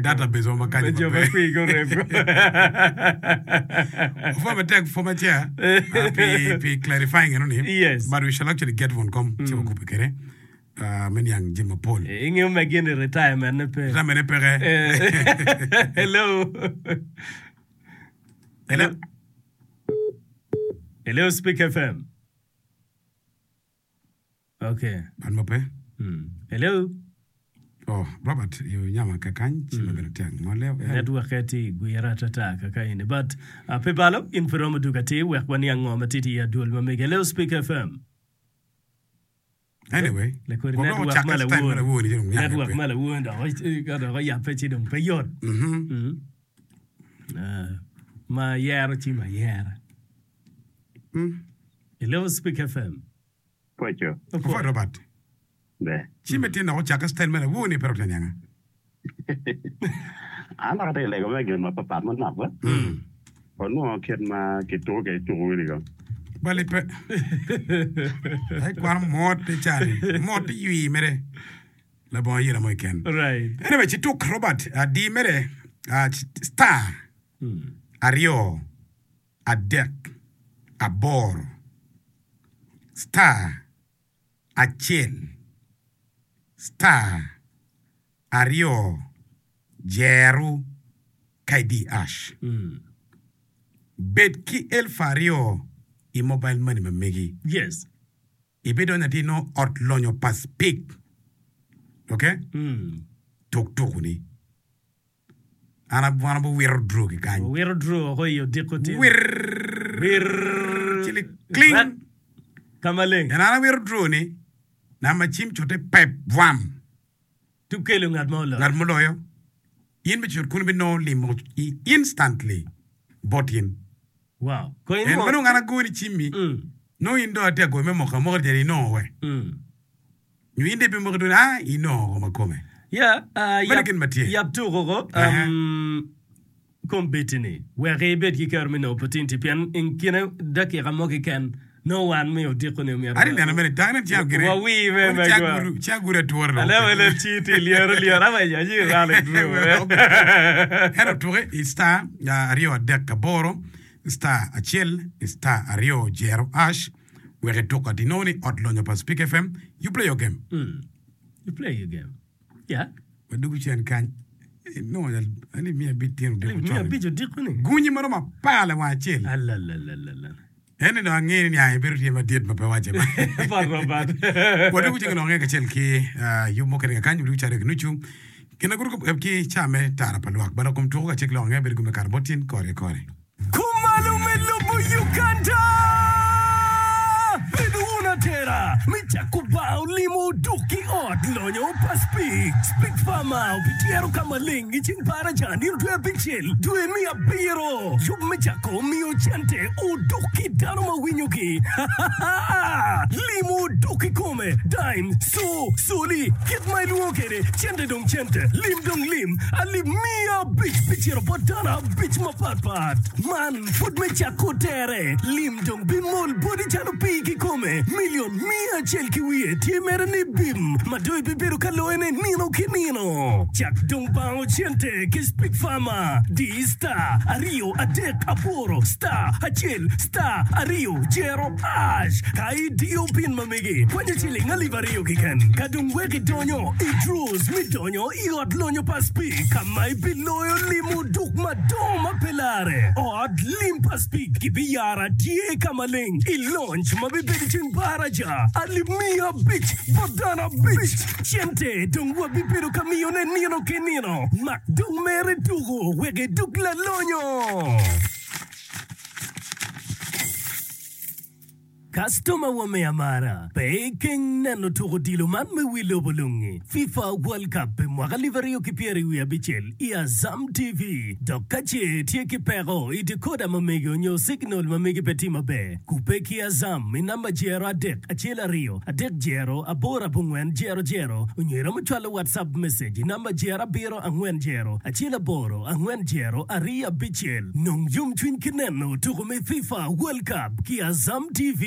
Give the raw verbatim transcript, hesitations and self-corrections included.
database wa makani jo ba ku go repo former tech former chair be be clarifying no name yes but we shall actually get one come to go pekere uh many young Jim Paul inge magin retirement ne pe retirement pere hello hello hello Speak F M okay an mo pe hello oh Robert you nyama kakan chimagana tang mole network ati guyara tata kakaini but uh, pebalo informa dugati wek wani ngoma titi ya dul mamege hello Speak F M anyway le ko network mala wo network mala wo ndo ga do ya pechi dum peyot mhm ah ma yara chi ma yara mm hello Speak F M Pocho. Kwa Robert. Be. Chimeti na ochaka style mena wo ni pero tanyanga. Ana kata lego me gen ma papa mo na ba. Mm. Ono ket ma ke to ke to ni go. Bali pe. Ai kwa mot te chali. Mot yui mere. La bon yira mo ken. Right. Anyway, chituk Robert a di mere a star. Mm. Ario. A deck. A bor. Star. Achiel, Star, Ario, Jeru, Kaidi Ash. Mm. Bet ki el fario I mobile money me megi. Yes. I bedo na di no ort lonyo pas pig. Okay? Mm. Tok tok ni. Ana wana bo withdraw ki kanyi. Withdraw ho yo dikote. Wir. Wir. Chili clean. Kamaling. And ana withdraw ni. Na machim chote pep wham. Tu kelo ngad molo. Ngad molo yo. Yin be chot kun be no limo instantly bought in. Wow. Ko En manu ngana go ni chimmi. Mm. No indo ate go me mo ka mo de no we. Mm. Ñu inde be mo do na I no ma come. Yeah, uh yap yap tu gogo um competini. We rebet ki kar me no opportunity pian in kina dakira mo ki ken. No one me o diko ne mi. Ari na me tana tia gire. Wa wi me me. Tia guru, tia guru to worlo. Ala wala chiti liar liar ama ya ji rale dro. Hero toure sta ya Rio Deck Boro, sta Achel, sta Rio Jero Ash. We retoka dinoni otlonyo pa Speak F M. You play your game. Mm. You play your game. Yeah. We do chen kan. No, ali mi abitin de. Mi abijo diko ne. Gunyi maro ma pala wa Achel. Alla la la la la. Ene no ngeni ni ay biru ma diet ma pe waje ba. Ba ba ba. Wadu ku jinga no ngeka chel ki yu mo kere kan yu chare knuchu. Kina guru ko ki chame tara palwak bana kum to ka chek lo ngebe gu me karbotin kore kore. Kumalume lubu Uganda. Biduna tera. Micha kubao limo duki od lonyo pa speak. Speak fama upitiero kama lingi ching para jani rutwe bichel. Due mi abiro. Yub micha ko mi ochante o duki dano ma winyoki. Limo duki come. Dime so soli. Get my luokere. Chente dong chente. Lim dong lim. Ali mia bitch bichero badana bitch ma pat pat. Man food micha ko tere. Lim dong bimol body chano piki come. Million mia chel kiwie tie mere ni bim madoi bibiro kaloene nino kinino chak dong bao chente ki Speak Fama di star Ario Adek Aporo star Achel star Ario Jero Ash kai dio pin mamigi kwenye chili ngali vario kiken kadung weki donyo idrus mi donyo iot lonyo pa Speak kamai biloyo limu duk madoma pelare od lim pa Speak kibiyara die kamaling ilonch mabibidi chin baraja alimia bitch bodana bitch chente dungwa bibiru kamione nino kenino mak dung mere dugo wege dugla lonyo. Customer wameamara baking nano tuko dilo man me wilo bolungi FIFA World Cup mwaka liverio kipieri wia bichel i Azam T V dokache tie kipero i decoder mamegi nyo signal mamegi petima be kupeki Azam inamba jero adek achela rio adek jero abora bungwen jero jero unyera mchwala WhatsApp message inamba jera biro angwen jero achela boro angwen jero aria bichel nong yum twin kineno tuko me FIFA World Cup ki Azam T V